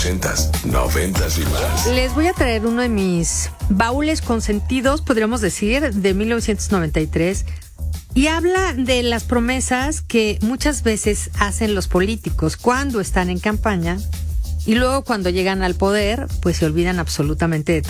ochentas, noventas y más. Les voy a traer uno de mis baúles consentidos, podríamos decir, de 1993. Y habla de las promesas que muchas veces hacen los políticos cuando están en campaña y luego cuando llegan al poder, pues se olvidan absolutamente de